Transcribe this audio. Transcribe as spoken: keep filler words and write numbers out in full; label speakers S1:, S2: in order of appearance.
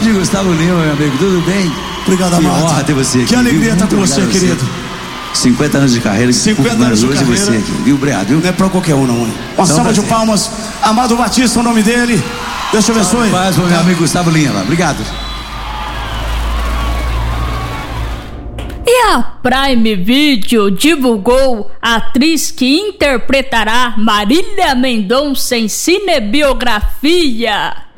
S1: Grande Gustavo Lima, meu amigo, tudo bem?
S2: Obrigado, Amado.
S1: Que honra ter você aqui.
S2: Que alegria estar com você, querido.
S1: cinquenta anos de carreira,
S2: cinquenta anos de
S1: hoje
S2: carreira.
S1: você aqui, viu, Obrigado, viu?
S2: Não é pra qualquer um, não, hein? Uma
S1: Então,
S2: salva de
S1: prazer.
S2: palmas. Amado Batista, o nome dele. Deus te abençoe.
S1: Paz pro meu amigo Gustavo Lima, obrigado.
S3: E a Prime Video divulgou a atriz que interpretará Marília Mendonça em cinebiografia.